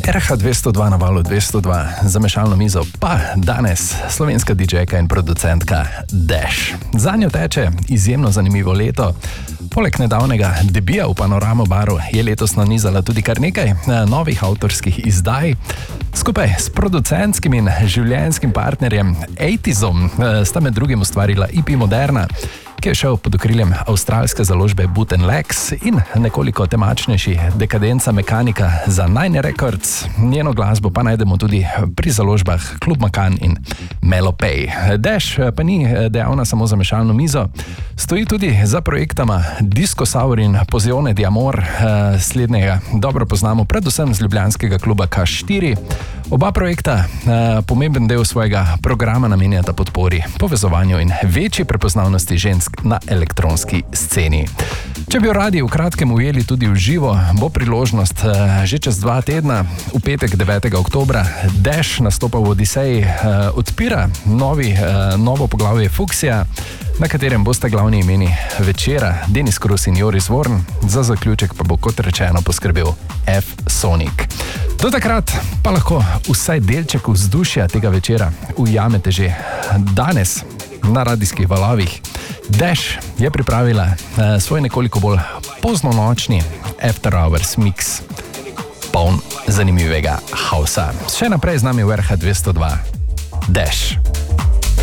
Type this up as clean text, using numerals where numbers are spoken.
RH 202 na valu 202, za mešalno mizo pa danes slovenska DJ-ka in producentka Dash. Zanjo teče izjemno zanimivo leto. Poleg nedavnega debija v Panorama baru je letos nanizala tudi kar nekaj novih avtorskih izdaj. Skupaj s producentskim in življenjskim partnerjem 80som sta med drugim ustvarila EP Moderna, ki je šel pod okriljem avstralske založbe Boot & Legs, in nekoliko temačnejši Dekadenca Mekanika za Nine Records. Njeno glasbo pa najdemo tudi pri založbah Klub Makan in Melopay. Dash pa ni dejavna samo za mešalno mizo, stoji tudi za projektama Disco Sour in Pozione di Amor. Slednjega dobro poznamo predvsem z ljubljanskega kluba K4. Oba projekta pomemben del svojega programa namenjata podpori, povezovanju in večji prepoznavnosti žensk na elektronski sceni. Če bi jo radi v kratkem ujeli tudi v živo, bo priložnost že čez 2 tedna, v petek 9. oktobra. Dash nastopa v Odiseji, odpira novo poglavje Fuksija, na katerem boste glavni imeni večera Denis Krus in Joris Vorn, za zaključek pa bo, kot rečeno, poskrbel F-Sonic. Do takrat pa lahko vsaj delček vzdušja tega večera ujamete že danes na radijskih valovih. Dash je pripravila svoj nekoliko bolj poznonočni After Hours mix, poln zanimivega hausa. Še naprej z nami v RH 202. Dash.